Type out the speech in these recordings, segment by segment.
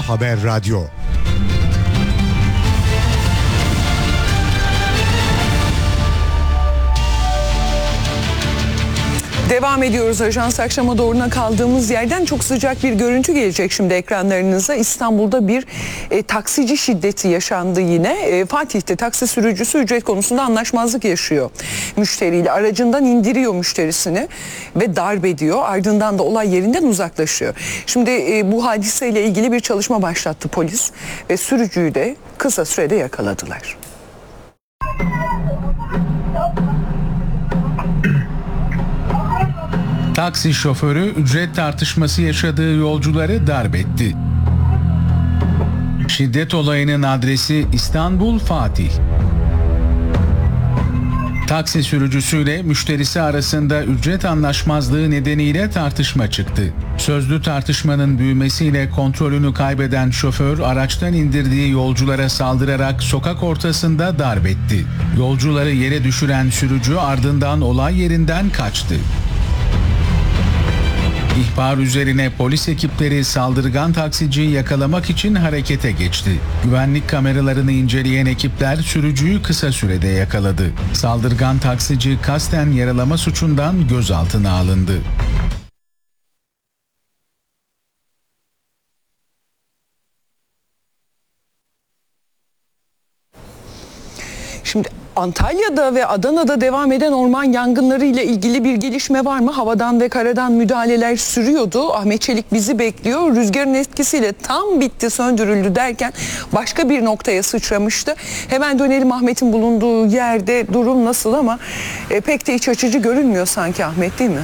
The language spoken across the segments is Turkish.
Haber Radyo. Devam ediyoruz. Ajans akşama doğruna kaldığımız yerden çok sıcak bir görüntü gelecek şimdi ekranlarınıza. İstanbul'da bir taksici şiddeti yaşandı yine. Fatih'te taksi sürücüsü ücret konusunda anlaşmazlık yaşıyor müşteriyle. Aracından indiriyor müşterisini ve darp ediyor. Ardından da olay yerinden uzaklaşıyor. Şimdi bu hadiseyle ilgili bir çalışma başlattı polis ve sürücüyü de kısa sürede yakaladılar. Taksi şoförü ücret tartışması yaşadığı yolcuları darp etti. Şiddet olayının adresi İstanbul Fatih. Taksi sürücüsüyle müşterisi arasında ücret anlaşmazlığı nedeniyle tartışma çıktı. Sözlü tartışmanın büyümesiyle kontrolünü kaybeden şoför araçtan indirdiği yolculara saldırarak sokak ortasında darp etti. Yolcuları yere düşüren sürücü ardından olay yerinden kaçtı. İhbar üzerine polis ekipleri saldırgan taksiciyi yakalamak için harekete geçti. Güvenlik kameralarını inceleyen ekipler sürücüyü kısa sürede yakaladı. Saldırgan taksici kasten yaralama suçundan gözaltına alındı. Şimdi Antalya'da ve Adana'da devam eden orman yangınları ile ilgili bir gelişme var mı? Havadan ve karadan müdahaleler sürüyordu. Ahmet Çelik bizi bekliyor. Rüzgarın etkisiyle tam bitti, söndürüldü derken başka bir noktaya sıçramıştı. Hemen dönelim, Ahmet'in bulunduğu yerde durum nasıl ama pek de iç açıcı görünmüyor sanki Ahmet, değil mi?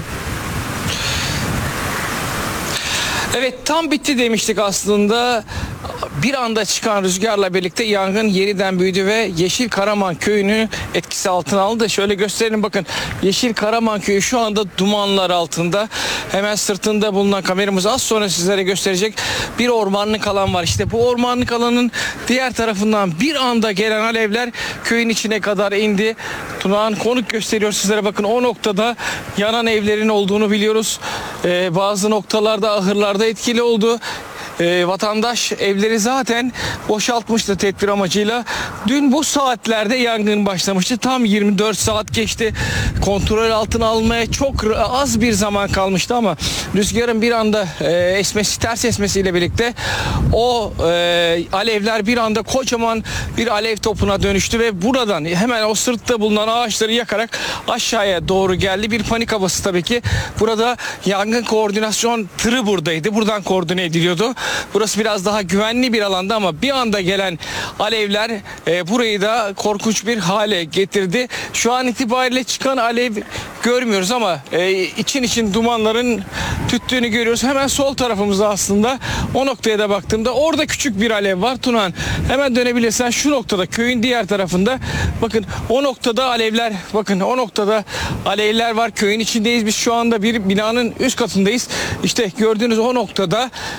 Evet, tam bitti demiştik aslında. Bir anda çıkan rüzgarla birlikte yangın yeniden büyüdü ve Yeşil Karaman köyünü etkisi altına aldı. Şöyle gösterelim, bakın, Yeşil Karaman köyü şu anda dumanlar altında. Hemen sırtında bulunan kameramız az sonra sizlere gösterecek bir ormanlık alan var. İşte bu ormanlık alanın diğer tarafından bir anda gelen alevler köyün içine kadar indi. Tunağan konuk gösteriyor sizlere, bakın o noktada yanan evlerin olduğunu biliyoruz. Bazı noktalarda ahırlarda etkili oldu. Vatandaş evleri zaten boşaltmıştı tedbir amacıyla. Dün bu saatlerde yangın başlamıştı. Tam 24 saat geçti. Kontrol altına almaya çok az bir zaman kalmıştı ama rüzgarın bir anda esmesi, ters esmesiyle birlikte o alevler bir anda kocaman bir alev topuna dönüştü ve buradan hemen o sırtta bulunan ağaçları yakarak aşağıya doğru geldi. Bir panik havası tabii ki. Burada yangın koordinasyon tırı buradaydı. Buradan koordine ediliyordu. Burası biraz daha güvenli bir alanda ama bir anda gelen alevler burayı da korkunç bir hale getirdi. Şu an itibariyle çıkan alev görmüyoruz ama için dumanların tüttüğünü görüyoruz. Hemen sol tarafımızda aslında o noktaya da baktığımda orada küçük bir alev var. Tunan, hemen dönebilirsen şu noktada, köyün diğer tarafında, bakın o noktada alevler, bakın o noktada alevler var. Köyün içindeyiz biz şu anda, bir binanın üst katındayız. İşte gördüğünüz o noktada